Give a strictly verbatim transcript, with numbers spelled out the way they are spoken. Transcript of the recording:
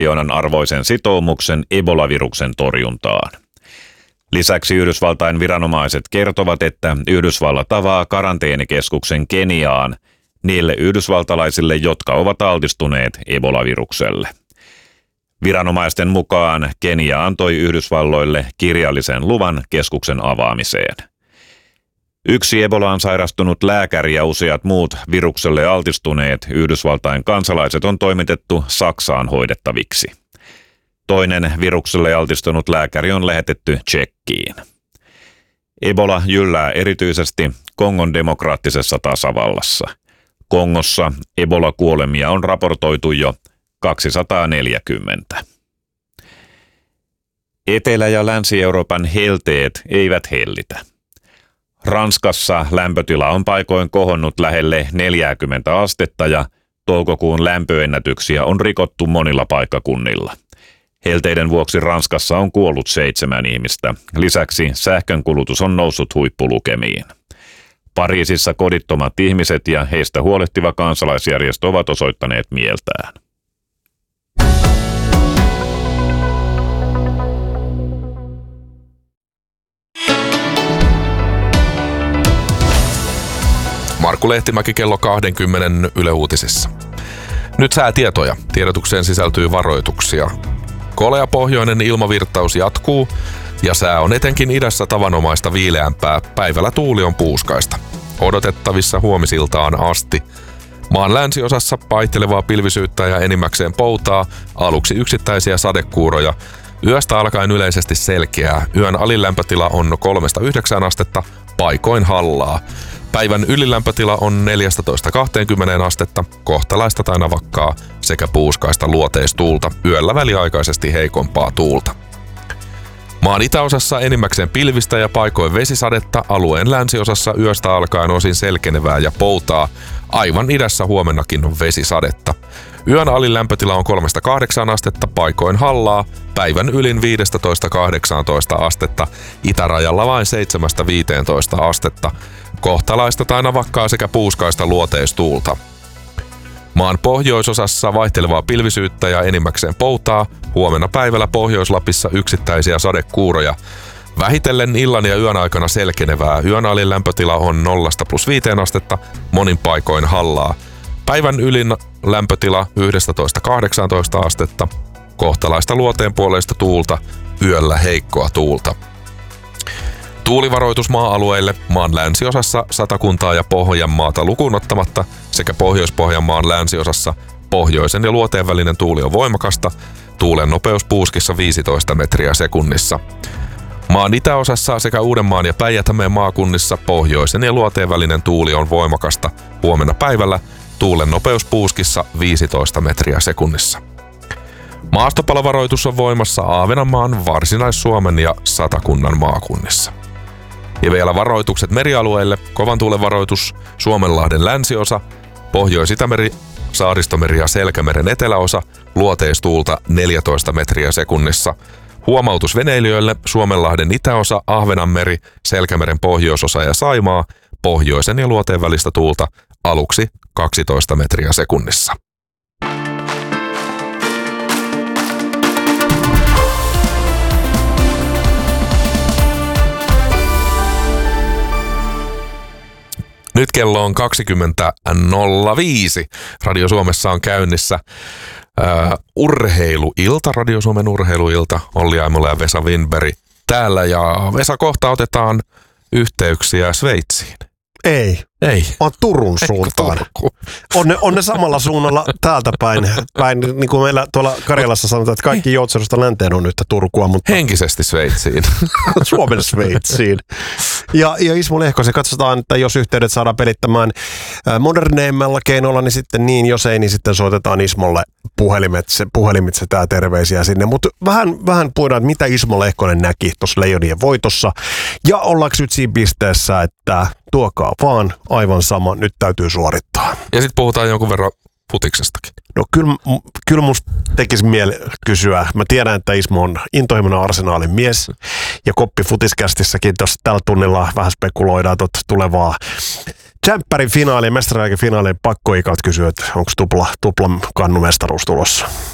miljoonan arvoisen sitoumuksen Ebola-viruksen torjuntaan. Lisäksi Yhdysvaltain viranomaiset kertovat, että Yhdysvallat avaa karanteenikeskuksen Keniaan niille yhdysvaltalaisille, jotka ovat altistuneet Ebola-virukselle. Viranomaisten mukaan Kenia antoi Yhdysvalloille kirjallisen luvan keskuksen avaamiseen. Yksi Ebolaan sairastunut lääkäri ja useat muut virukselle altistuneet Yhdysvaltain kansalaiset on toimitettu Saksaan hoidettaviksi. Toinen virukselle altistunut lääkäri on lähetetty Tšekkiin. Ebola jyllää erityisesti Kongon demokraattisessa tasavallassa. Kongossa Ebola-kuolemia on raportoitu jo kaksisataaneljäkymmentä. Etelä- ja Länsi-Euroopan helteet eivät hellitä. Ranskassa lämpötila on paikoin kohonnut lähelle neljäkymmentä astetta ja toukokuun lämpöennätyksiä on rikottu monilla paikkakunnilla. Helteiden vuoksi Ranskassa on kuollut seitsemän ihmistä. Lisäksi sähkönkulutus on noussut huippulukemiin. Pariisissa kodittomat ihmiset ja heistä huolehtiva kansalaisjärjestö ovat osoittaneet mieltään. Markku Lehtimäki kello kaksikymmentä Yle Uutisissa. Nyt säätietoja. Tiedotukseen sisältyy varoituksia. Kolea pohjoinen ilmavirtaus jatkuu ja sää on etenkin idässä tavanomaista viileämpää. Päivällä tuuli on puuskaista. Odotettavissa huomisiltaan asti. Maan länsiosassa vaihtelevaa pilvisyyttä ja enimmäkseen poutaa, aluksi yksittäisiä sadekuuroja. Yöstä alkaen yleisesti selkeää. Yön alilämpötila on kolmesta yhdeksään astetta, paikoin hallaa. Päivän ylilämpötila on neljätoista kaksikymmentä astetta, kohtalaista tai navakkaa sekä puuskaista luoteistuulta, yöllä väliaikaisesti heikompaa tuulta. Maan itäosassa enimmäkseen pilvistä ja paikoin vesisadetta, alueen länsiosassa yöstä alkaen osin selkenevää ja poutaa, aivan idässä huomennakin on vesisadetta. Yön alilämpötila on kolmesta kahdeksaan astetta, paikoin hallaa, päivän ylin viisitoista kahdeksantoista astetta, itärajalla vain seitsemästä viiteentoista astetta, kohtalaista tai navakkaa sekä puuskaista luoteistuulta. Maan pohjoisosassa vaihtelevaa pilvisyyttä ja enimmäkseen poutaa, huomenna päivällä Pohjois-Lapissa yksittäisiä sadekuuroja. Vähitellen illan ja yön aikana selkenevää, yön alilämpötila on nollasta plus viiteen astetta, monin paikoin hallaa. Päivän ylin lämpötila yksitoista kahdeksantoista astetta, kohtalaista luoteenpuoleista tuulta, yöllä heikkoa tuulta. Tuulivaroitus maa-alueille maan länsiosassa Satakuntaa ja Pohjanmaata lukuun ottamatta sekä Pohjois-Pohjanmaan länsiosassa pohjoisen ja luoteen välinen tuuli on voimakasta, tuulen nopeus puuskissa viisitoista metriä sekunnissa. Maan itäosassa sekä Uudenmaan ja Päijät-Hämeen maakunnissa pohjoisen ja luoteen välinen tuuli on voimakasta, huomenna päivällä tuulen nopeus puuskissa viisitoista metriä sekunnissa. Maastopalovaroitus on voimassa Ahvenanmaan, Varsinais-Suomen ja Satakunnan maakunnissa. Ja vielä varoitukset merialueille, kovan tuulen varoitus Suomenlahden länsiosa, Pohjois-Itämeri, Saaristomeri ja Selkämeren eteläosa, luoteistuulta neljätoista metriä sekunnissa. Huomautus veneilijöille Suomenlahden itäosa, Ahvenanmeri, Selkämeren pohjoisosa ja Saimaa, pohjoisen ja luoteen välistä tuulta, aluksi kaksitoista metriä sekunnissa. Nyt kello on kaksikymmentä nolla viisi. Radio Suomessa on käynnissä uh, urheiluilta, Radio Suomen urheiluilta. Olli Aimola ja Vesa Windberg täällä. Ja Vesa, kohta otetaan yhteyksiä Sveitsiin. Ei. Ei. Vaan Turun suuntaan. On ne, on ne samalla suunnalla täältä päin. päin. Niin kuin meillä tuolla Karjalassa sanotaan, että kaikki Joutsenusta länteen on yhtä Turkua. Mutta henkisesti Sveitsiin. Suomen Sveitsiin. Ja, ja Ismo Lehkosen katsotaan, että jos yhteydet saadaan pelittämään moderneimmalla keinolla, niin sitten niin, jos ei, niin sitten soitetaan Ismolle puhelimitse, puhelimitse tää terveisiä sinne. Mutta vähän, vähän puhutaan, että mitä Ismo Lehkonen näki tuossa Leijonien voitossa. Ja ollaanko nyt siinä pisteessä, että tuokaa vaan, aivan sama, nyt täytyy suorittaa. Ja sitten puhutaan jonkun verran futiksestakin. No kyllä, kyllä musta tekisi mieli kysyä. Mä tiedän, että Ismo on intohimoinen Arsenaalin mies. Ja Koppi Futiskästissäkin tuossa tällä tunnilla vähän spekuloidaan tuota tulevaa Tsemppärin finaali, mestarajälkeen finaalin pakko ikat kysyä, että onko tupla, tupla kannumestaruus tulossa.